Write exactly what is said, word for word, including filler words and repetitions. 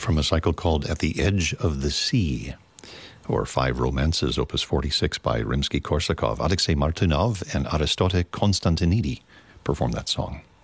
from a cycle called At the Edge of the Sea, or Five Romances, opus forty-six by Rimsky-Korsakov. Alexei Martynov and Aristote Konstantinidis performed that song.